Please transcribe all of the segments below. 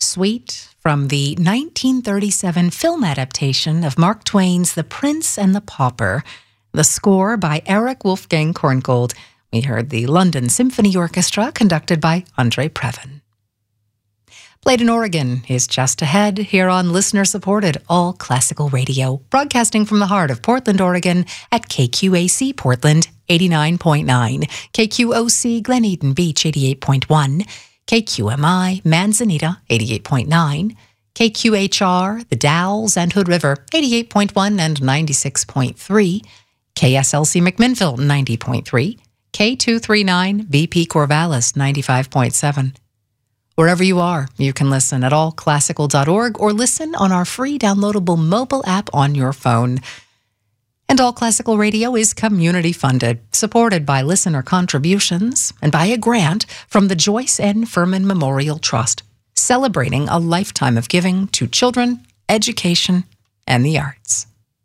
Suite from the 1937 film adaptation of Mark Twain's The Prince and the Pauper. The score by Erich Wolfgang Korngold. We heard the London Symphony Orchestra conducted by Andre Previn. Played in Oregon is just ahead here on listener-supported All Classical Radio, broadcasting from the heart of Portland, Oregon at KQAC Portland 89.9, KQOC Glen Eden Beach 88.1, KQMI Manzanita 88.9, KQHR The Dalles and Hood River 88.1 and 96.3, KSLC McMinnville 90.3, K239 BP Corvallis 95.7. Wherever you are, you can listen at allclassical.org or listen on our free downloadable mobile app on your phone. And All Classical Radio is community funded, supported by listener contributions and by a grant from the Joyce N. Furman Memorial Trust, celebrating a lifetime of giving to children, education, and the arts.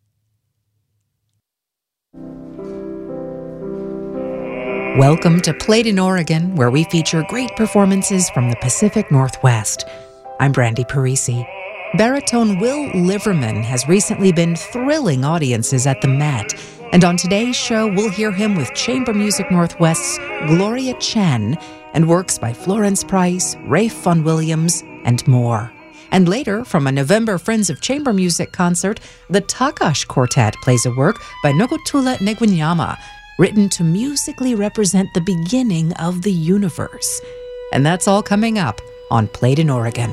Welcome to Played in Oregon, where we feature great performances from the Pacific Northwest. I'm Brandy Parisi. Baritone Will Liverman has recently been thrilling audiences at the Met, and on today's show we'll hear him with Chamber Music Northwest's Gloria Chen and works by Florence Price, Rafe Vaughan Williams, and more. And later, from a November Friends of Chamber Music concert, the Takash Quartet plays a work by Nogotula Negwinyama, written to musically represent the beginning of the universe. And that's all coming up on Played in Oregon.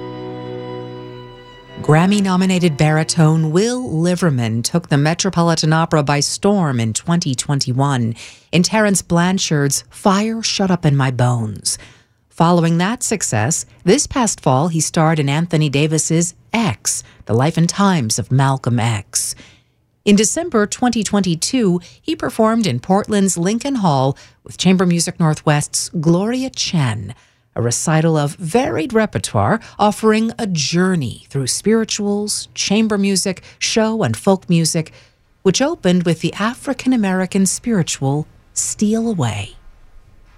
Grammy-nominated baritone Will Liverman took the Metropolitan Opera by storm in 2021 in Terence Blanchard's Fire Shut Up in My Bones. Following that success, this past fall he starred in Anthony Davis's X, The Life and Times of Malcolm X. In December 2022, he performed in Portland's Lincoln Hall with Chamber Music Northwest's Gloria Chen, a recital of varied repertoire offering a journey through spirituals, chamber music, show, and folk music, which opened with the African-American spiritual Steal Away.